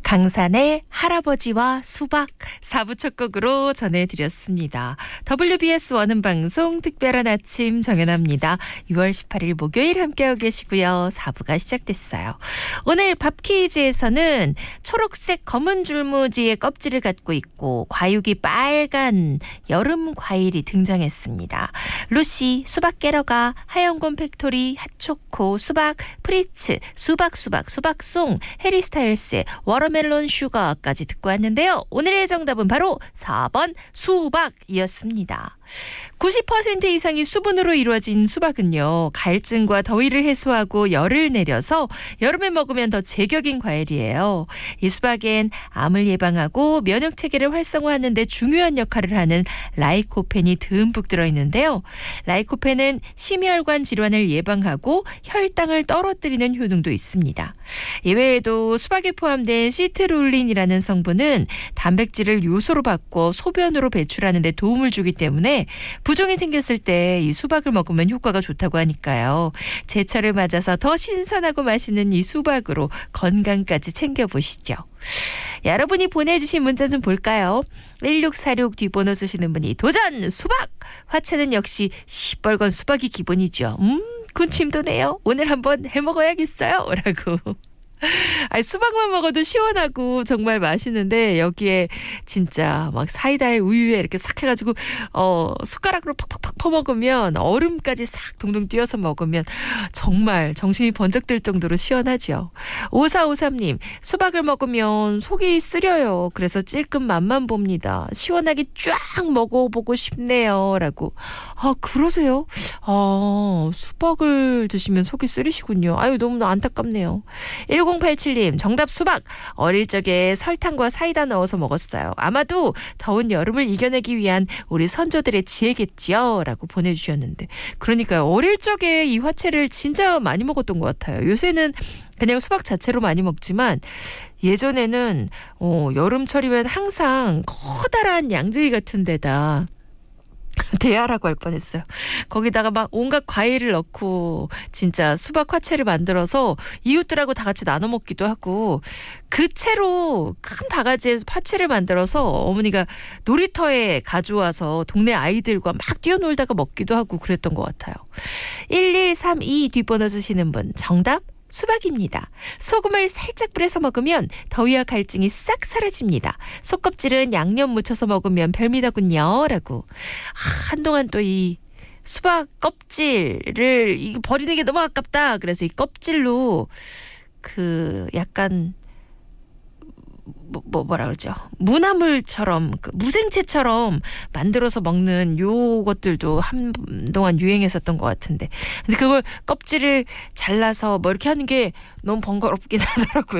강산의 할아버지와 수박 4부 첫 곡으로 전해드렸습니다. WBS 원음방송 특별한 아침 정연아입니다. 6월 18일 목요일 함께하고 계시고요. 4부가 시작됐어요. 오늘 밥 퀴즈에서는 초록색 검은 줄무늬의 껍질을 갖고 있고 과육이 빨간 여름 과일이 등장했습니다. 루시, 수박 깨러가, 하얀곰 팩토리, 핫초코, 수박, 프리츠, 수박송, 해리스타일스의 워터멜론 슈가까지 듣고 왔는데요. 오늘의 정답은 바로 4번 수박이었습니다. 90% 이상이 수분으로 이루어진 수박은요. 갈증과 더위를 해소하고 열을 내려서 여름에 먹으면 더 제격인 과일이에요. 이 수박엔 암을 예방하고 면역체계를 활성화하는 데 중요한 역할을 하는 라이코펜이 듬뿍 들어있는데요. 라이코펜은 심혈관 질환을 예방하고 혈당을 떨어뜨리는 효능도 있습니다. 이외에도 수박에 포함된 시트룰린이라는 성분은 단백질을 요소로 바꿔 소변으로 배출하는 데 도움을 주기 때문에 부종이 생겼을 때 이 수박을 먹으면 효과가 좋다고 하니까요. 제철을 맞아서 더 신선하고 맛있는 이 수박으로 건강까지 챙겨보시죠. 여러분이 보내주신 문자 좀 볼까요? 1646 뒷번호 쓰시는 분이 도전! 수박! 화채는 역시 시뻘건 수박이 기본이죠. 군침도 네요. 오늘 한번 해먹어야겠어요. 라고. 아니, 수박만 먹어도 시원하고 정말 맛있는데 여기에 진짜 막 사이다에 우유에 이렇게 싹 해가지고 숟가락으로 팍팍팍 퍼먹으면 얼음까지 싹 동동 띄어서 먹으면 정말 정신이 번쩍 들 정도로 시원하죠. 5453님, 수박을 먹으면 속이 쓰려요. 그래서 찔끔 맛만 봅니다. 시원하게 쫙 먹어보고 싶네요. 라고. 그러세요? 수박을 드시면 속이 쓰리시군요. 아유, 너무 안타깝네요. 1087님, 정답 수박. 어릴 적에 설탕과 사이다 넣어서 먹었어요. 아마도 더운 여름을 이겨내기 위한 우리 선조들의 지혜겠지요. 라고 보내주셨는데. 그러니까요. 어릴 적에 이 화채를 진짜 많이 먹었던 것 같아요. 요새는 그냥 수박 자체로 많이 먹지만 예전에는 여름철이면 항상 커다란 양재기 같은 데다 대야라고 할 뻔했어요. 거기다가 막 온갖 과일을 넣고 진짜 수박 화채를 만들어서 이웃들하고 다 같이 나눠 먹기도 하고 그 채로 큰 바가지에서 화채를 만들어서 어머니가 놀이터에 가져와서 동네 아이들과 막 뛰어놀다가 먹기도 하고 그랬던 것 같아요. 1132 뒷번호 주시는 분 정답? 수박입니다. 소금을 살짝 뿌려서 먹으면 더위와 갈증이 싹 사라집니다. 속껍질은 양념 묻혀서 먹으면 별미더군요. 라고. 한동안 또 이 수박 껍질을 이거 버리는 게 너무 아깝다. 그래서 이 껍질로 그 약간 뭐라 그러죠? 무나물처럼 무생채처럼 만들어서 먹는 요것들도 한동안 유행했었던 것 같은데 근데 그걸 껍질을 잘라서 뭐 이렇게 하는 게 너무 번거롭긴 하더라고요.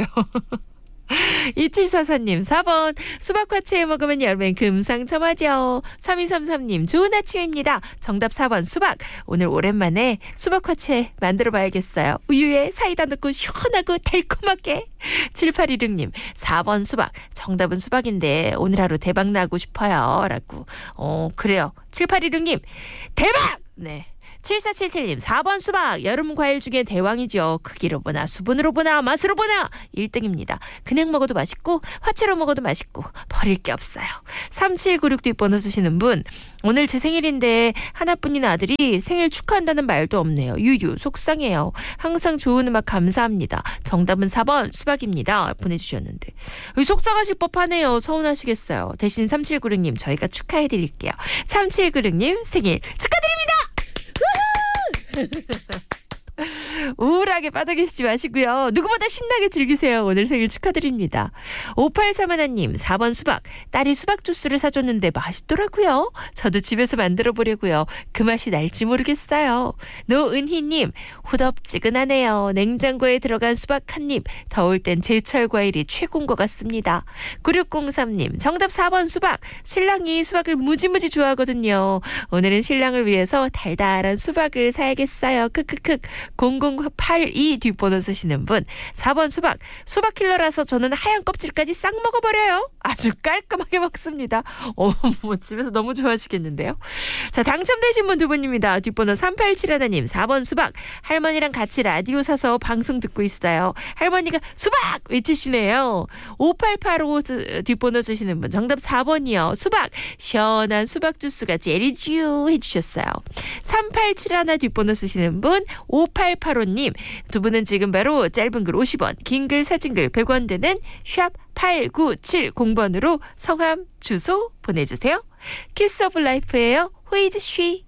2744님 4번 수박 화채 먹으면 여름엔 금상첨화죠. 3233님 좋은 아침입니다. 정답 4번 수박. 오늘 오랜만에 수박 화채 만들어 봐야겠어요. 우유에 사이다 넣고 시원하고 달콤하게. 7816님 4번 수박. 정답은 수박인데 오늘 하루 대박 나고 싶어요. 라고. 그래요. 7816님 대박! 네. 7477님 4번 수박. 여름 과일 중에 대왕이죠. 크기로 보나 수분으로 보나 맛으로 보나 1등입니다. 그냥 먹어도 맛있고 화채로 먹어도 맛있고 버릴 게 없어요. 3796 뒷번호 쓰시는 분 오늘 제 생일인데 하나뿐인 아들이 생일 축하한다는 말도 없네요. 유유 속상해요. 항상 좋은 음악 감사합니다. 정답은 4번 수박입니다. 보내주셨는데 속상하실 법하네요. 서운하시겠어요. 대신 3796님 저희가 축하해드릴게요. 3796님 생일 축하드립니다. 우울하게 빠져 계시지 마시고요. 누구보다 신나게 즐기세요. 오늘 생일 축하드립니다. 5831님 4번 수박. 딸이 수박 주스를 사줬는데 맛있더라고요. 저도 집에서 만들어 보려고요. 그 맛이 날지 모르겠어요. 노은희님 후덥지근하네요. 냉장고에 들어간 수박 한 입. 더울 땐 제철 과일이 최고인 것 같습니다. 9603님 정답 4번 수박. 신랑이 수박을 무지무지 좋아하거든요. 오늘은 신랑을 위해서 달달한 수박을 사야겠어요. 크크크. 0082 뒷번호 쓰시는 분 4번 수박 킬러라서 저는 하얀 껍질까지 싹 먹어버려요. 아주 깔끔하게 먹습니다. 뭐 집에서 너무 좋아하시겠는데요. 자, 당첨되신 분 두 분입니다. 뒷번호 3871님 4번 수박. 할머니랑 같이 라디오 사서 방송 듣고 있어요. 할머니가 수박 외치시네요. 5885 뒷번호 쓰시는 분 정답 4번이요. 수박. 시원한 수박 주스가 제리쥬 해주셨어요. 3871 뒷번호 쓰시는 분 5885님 두 분은 지금 바로 짧은 글 50원 긴 글 사진글 100원 드는 샵 8970번으로 성함 주소 보내주세요. 키스 오브 라이프예요. 호이즈 쉬.